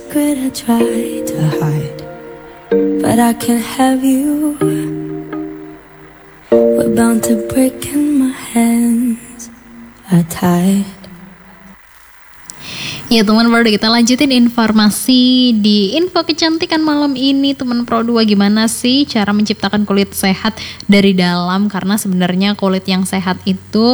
secret I try to hide, but I can't have you. We're bound to break and my hands are tied. Ya teman Pro 2, kita lanjutin informasi di info kecantikan malam ini. Teman Pro 2, gimana sih cara menciptakan kulit sehat dari dalam? Karena sebenarnya kulit yang sehat itu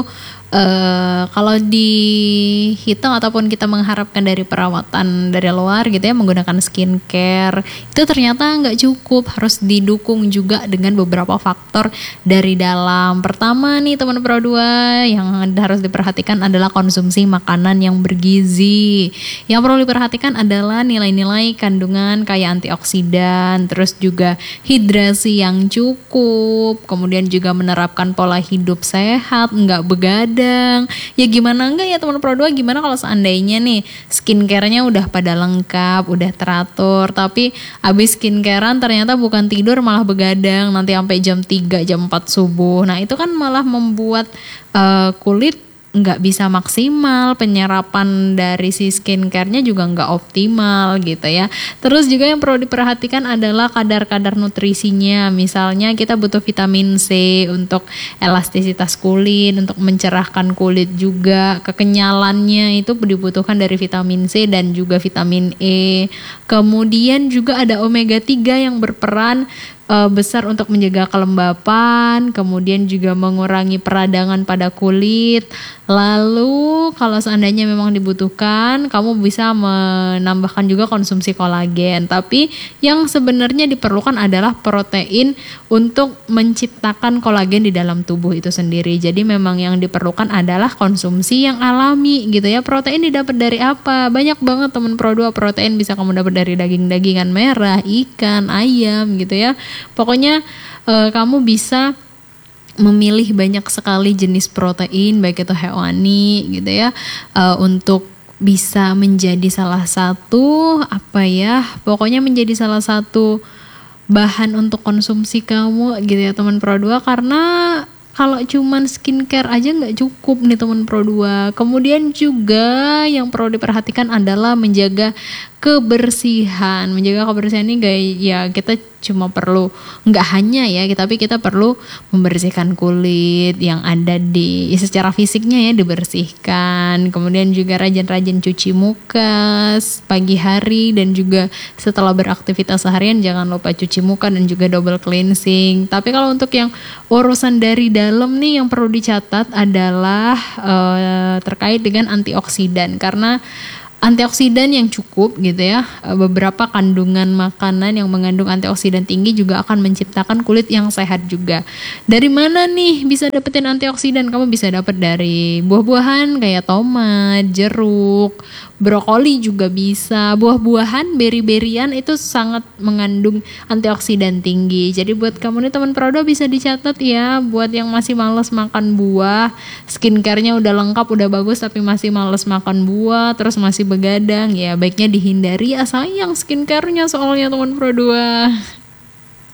kalau dihitung ataupun kita mengharapkan dari perawatan dari luar gitu ya, menggunakan skincare, itu ternyata nggak cukup, harus didukung juga dengan beberapa faktor dari dalam. Pertama nih teman Pro 2, yang harus diperhatikan adalah konsumsi makanan yang bergizi. Yang perlu diperhatikan adalah nilai-nilai kandungan kayak antioksidan, terus juga hidrasi yang cukup, kemudian juga menerapkan pola hidup sehat, nggak begadang. Ya gimana enggak ya teman Pro 2, gimana kalau seandainya nih skincare-nya udah pada lengkap, udah teratur, tapi abis skincarean ternyata bukan tidur malah begadang nanti sampai jam 3, jam 4 subuh. Nah itu kan malah membuat kulit nggak bisa maksimal, penyerapan dari si skincare-nya juga nggak optimal gitu ya. Terus juga yang perlu diperhatikan adalah kadar-kadar nutrisinya. Misalnya kita butuh vitamin C untuk elastisitas kulit, untuk mencerahkan kulit juga. Kekenyalannya itu dibutuhkan dari vitamin C dan juga vitamin E. Kemudian juga ada omega 3 yang berperan besar untuk menjaga kelembapan, kemudian juga mengurangi peradangan pada kulit. Lalu kalau seandainya memang dibutuhkan, kamu bisa menambahkan juga konsumsi kolagen. Tapi yang sebenarnya diperlukan adalah protein untuk menciptakan kolagen di dalam tubuh itu sendiri. Jadi memang yang diperlukan adalah konsumsi yang alami gitu ya. Protein didapat dari apa? Banyak banget teman Pro 2, protein bisa kamu dapat dari daging-dagingan merah, ikan, ayam gitu ya. Pokoknya kamu bisa memilih banyak sekali jenis protein, baik itu hewani gitu ya, untuk bisa menjadi salah satu pokoknya menjadi salah satu bahan untuk konsumsi kamu gitu ya teman Pro 2. Karena kalau cuman skincare aja nggak cukup nih teman Pro 2. Kemudian juga yang perlu diperhatikan adalah menjaga kebersihan. Menjaga kebersihan ini ya kita cuma perlu, nggak hanya ya, tapi kita perlu membersihkan kulit yang ada secara fisiknya ya, dibersihkan. Kemudian juga rajin-rajin cuci muka pagi hari, dan juga setelah beraktivitas seharian jangan lupa cuci muka dan juga double cleansing. Tapi kalau untuk yang urusan dari dalam nih, yang perlu dicatat adalah terkait dengan antioksidan. Karena antioksidan yang cukup gitu ya, beberapa kandungan makanan yang mengandung antioksidan tinggi juga akan menciptakan kulit yang sehat juga. Dari mana nih bisa dapetin antioksidan? Kamu bisa dapat dari buah-buahan kayak tomat, jeruk, brokoli juga bisa. Buah-buahan, beri-berian itu sangat mengandung antioksidan tinggi. Jadi buat kamu nih teman Pro 2 bisa dicatat ya, buat yang masih males makan buah, skincare-nya udah lengkap, udah bagus, tapi masih males makan buah, terus masih begadang, ya baiknya dihindari ya sayang skincare-nya soalnya teman Pro 2.